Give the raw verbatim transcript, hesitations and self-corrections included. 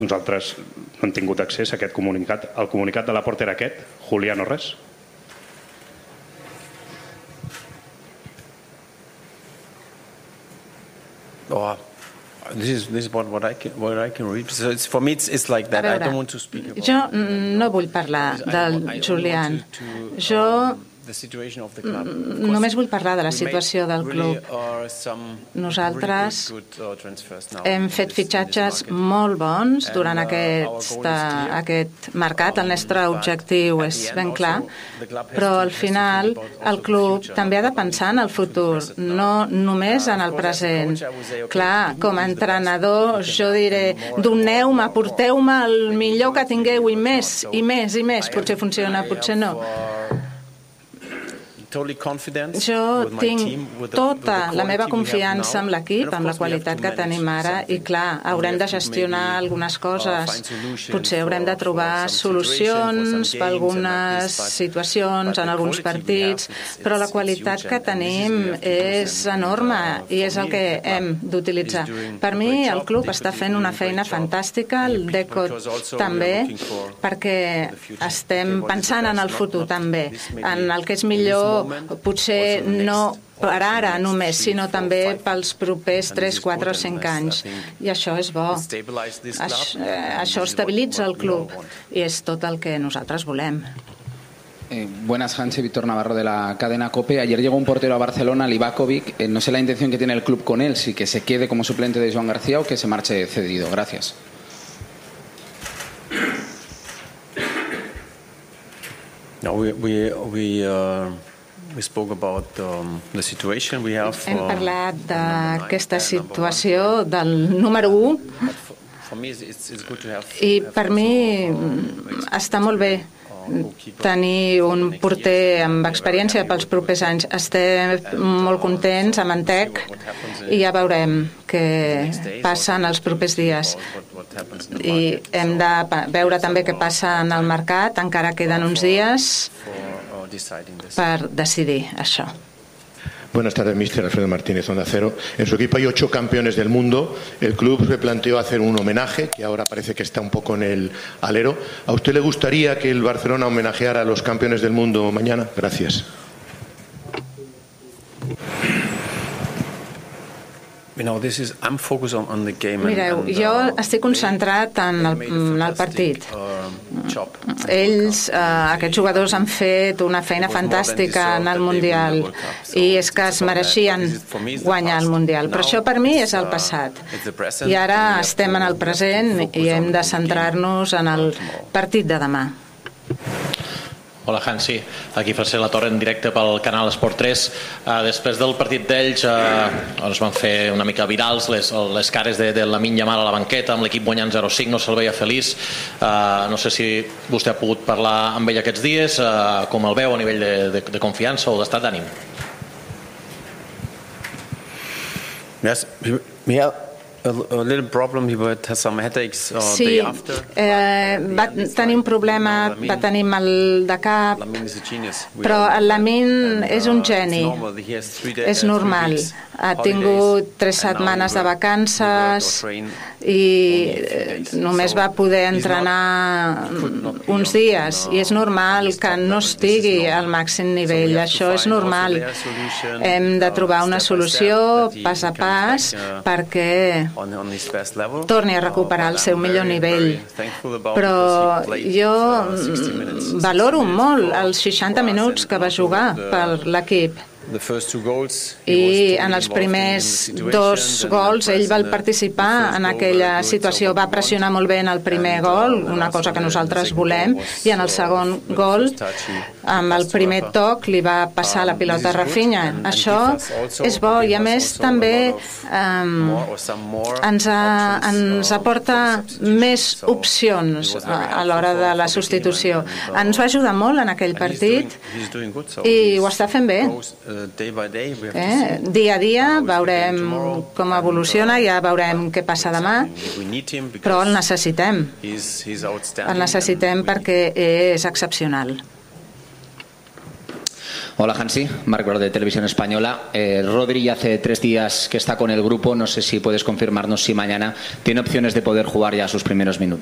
Nosaltres no hem tingut accés a aquest comunicat. El comunicat de Laporta era aquest. Julià, no res? Oh, this is this is what what I can what I can read. So it's, for me, it's it's like that. A I veure, don't want to speak about. jo no vull parlar del Julián. Jo només vull parlar de la situació del club. Nosaltres hem fet fitxatges molt bons durant aquest, aquest mercat. El nostre objectiu és ben clar, però al final el club també ha de pensar en el futur, no només en el present. Clar, com a entrenador jo diré, doneu-me, porteu-me el millor que tingueu i més, i més, i més. Potser funciona, potser no. Jo tinc tota la meva confiança amb l'equip, amb la qualitat que tenim ara, i clar, haurem de gestionar algunes coses. Potser haurem de trobar solucions per algunes situacions, en alguns partits, però la qualitat que tenim és enorme i és el que hem d'utilitzar. Per mi, el club està fent una feina fantàstica, el Deco també, perquè estem pensant en el futur també, en el que és millor, potser no per ara només, sinó també pels propers tres, quatre o cinc anys. I això és bo. Això, això estabilitza el club i és tot el que nosaltres volem. Eh, buenas, Hansi, Víctor Navarro de la cadena COPE. Ayer llegó un portero a Barcelona, Livakovic. Eh, no sé la intención que tiene el club con él, si que se quede como suplente de Joan García o que se marche cedido. Gracias. No, we we we. Uh... We spoke about um, the situation we have. Hem parlat d'aquesta situació del número u i per mi està molt bé tenir un porter amb experiència pels propers anys. Estem molt contents amb en Tec i ja veurem què passa en els propers dies. I hem de veure també què passa en el mercat, encara queden uns dies per decidir això. Buenas tardes, mister Alfredo Martínez, Onda Cero. En su equipo hay ocho campeones del mundo. El club se planteó hacer un homenaje, que ahora parece que está un poco en el alero. ¿A usted le gustaría que el Barcelona homenajeara a los campeones del mundo mañana? Gracias. Mireu, jo estic concentrat en el, en el partit. Ells, eh, aquests jugadors han fet una feina fantàstica en el Mundial i és que es mereixien guanyar el Mundial, però això per mi és el passat. I ara estem en el present i hem de centrar-nos en el partit de demà. Hola, Hansi. Aquí Francesc Latorre en directe pel canal Esport tres. Uh, després del partit d'ells uh, es van fer una mica virals les, les cares de, de Lamine Yamal a la banqueta, amb l'equip guanyant zero cinc, no se'l veia feliç. Uh, no sé si vostè ha pogut parlar amb ell aquests dies, uh, com el veu a nivell de, de, de confiança o d'estat d'ànim. Yes, yeah. A, a little problem, he had some headaches uh, sí, day after. Eh, va tenir un problema, va tenir mal de cap, però el Lamine és un geni, és normal. Ha tingut tres setmanes de vacances i només va poder entrenar uns dies i és normal que no estigui al màxim nivell, això és normal. Hem de trobar una solució pas a pas perquè torni a recuperar el seu millor nivell. Però jo valoro molt els seixanta minuts que va jugar per l'equip. I en els primers dos gols ell va participar en aquella situació, va pressionar molt bé en el primer gol, una cosa que nosaltres volem, i en el segon gol amb el primer toc li va passar la pilota a Rafinha. Això és bo i a més també um, ens, ha, ens aporta més opcions a l'hora de la substitució. Ens va ajudar molt en aquell partit i ho està fent bé. Eh? Dia a dia veurem com evoluciona, ja veurem què passa demà, però el necessitem. El necessitem perquè és excepcional. Hola Hansi, Marc Bro de Televisión Española. Eh, Rodri ya hace tres días que está con el grupo, no sé si puedes confirmarnos si mañana tiene opciones de poder jugar ya sus primeros minutos.